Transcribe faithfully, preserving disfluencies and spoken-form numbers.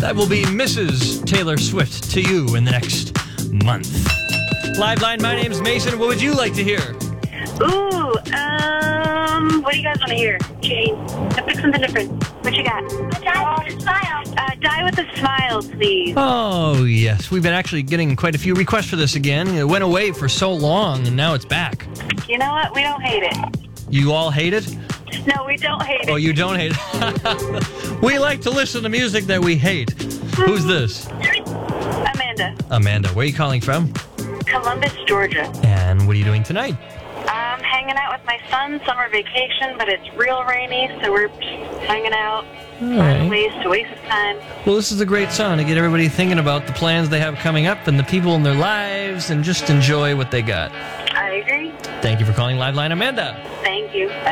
That will be Missus Taylor Swift to you in the next month. Live line, my name's Mason. What would you like to hear? Ooh, um, what do you guys want to hear? Jane, I pick something different. What you got? Die with a smile. Uh, die with a smile, please. Oh, yes. We've been actually getting quite a few requests for this again. It went away for so long, and now it's back. You know what? We don't hate it. You all hate it? No, we don't hate it. Oh, you don't hate it? We like to listen to music that we hate. Who's this? Amanda, Amanda. Where are you calling from? Columbus, Georgia. And what are you doing tonight? I'm hanging out with my son, summer vacation, but it's real rainy, so we're just hanging out, All finding right. ways to waste the time. Well, this is a great song to get everybody thinking about the plans they have coming up and the people in their lives and just enjoy what they got. I agree. Thank you for calling Live Line, Amanda. Thank you.